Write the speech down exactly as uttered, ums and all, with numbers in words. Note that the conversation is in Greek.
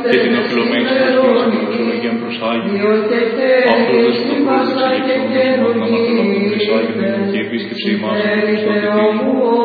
και την αφιλομένη της προσκύνης και την εξολογία προσάγει. Αυτός δεν στον πρόσδεξε και ψώντας μας να μαρτυρώνουν τον εισάγει την ελληνική επίσκεψη ημάς και τον προστατητή.